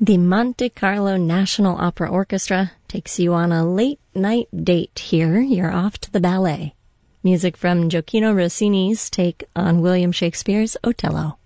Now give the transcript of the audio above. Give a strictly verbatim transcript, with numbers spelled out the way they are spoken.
The Monte Carlo National Opera Orchestra takes you on a late-night date here. You're off to the ballet. Music from Gioachino Rossini's take on William Shakespeare's Otello.